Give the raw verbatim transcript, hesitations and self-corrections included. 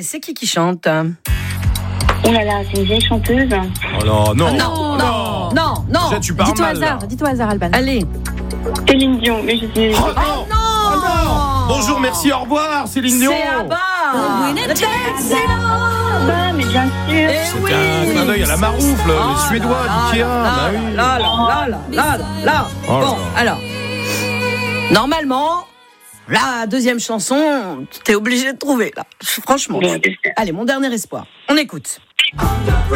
c'est qui qui chante? Oh là là, c'est une vieille chanteuse. Oh là, non. Non, non, non, non. Déjà, tu parles Dis-toi mal, là. hasard, dis-toi hasard, Alban. Allez. Céline Dion, mais je sais. Oh non, non. Oh non. Bonjour, merci, au revoir, Céline Dion. C'est Abba. Ah, mais bien sûr. Eh C'était oui. un clin d'œil à la Maroufle, Oh les Suédois là d'Ikea. là, Bah oui. là, là, là, là, là, là, là. Oh là Bon, là. alors. Normalement, la deuxième chanson, t'es obligé de trouver, là. Franchement. Bon, j'espère. Allez, mon dernier espoir. On écoute.